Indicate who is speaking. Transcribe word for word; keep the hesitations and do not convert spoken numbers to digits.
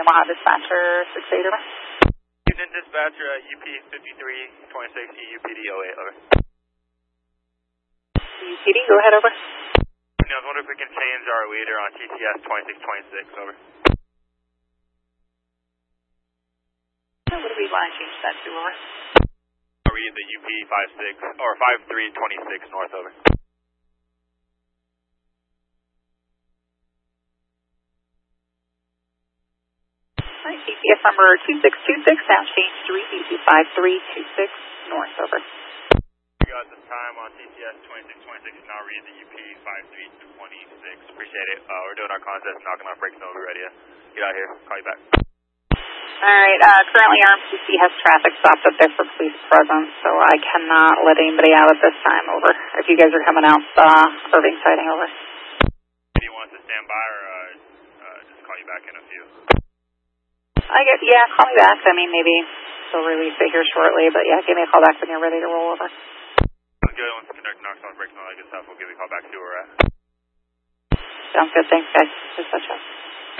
Speaker 1: Omaha Dispatcher six eight, over.
Speaker 2: Union Dispatcher, uh, U P fifty-three twenty-six, U P D oh eight, over.
Speaker 1: U P D, go ahead, over.
Speaker 2: I was wondering if we can change our leader on T C S twenty-six twenty-six, over.
Speaker 1: What do we want to change that to, over?
Speaker 2: I'll read the U P five six, or five three twenty-six north, over.
Speaker 1: Alright, T C S number two six two six, sound change three, U P five three two six north, over.
Speaker 2: We got this time on T C S twenty-six twenty-six, now read the U P five three twenty-six. Appreciate it. Uh, we're doing our contest, knocking off brakes, and we'll be ready to get out here. Call you back.
Speaker 1: Alright, uh, currently R M C C has traffic stopped up there for police presence, so I cannot let anybody out at this time, over. If you guys are coming out, uh, Irving sighting, over.
Speaker 2: Do you want us to stand by, or uh, uh, just call you back in a few?
Speaker 1: I get, yeah, call me back. I mean, maybe they'll release it here shortly, but yeah, give me a call back when you're ready to roll over.
Speaker 2: Sounds good. Once the conductor knocks off brakes and all that good stuff, we'll give you a call back to where we're at.
Speaker 1: Sounds good. Thanks, guys. Just such a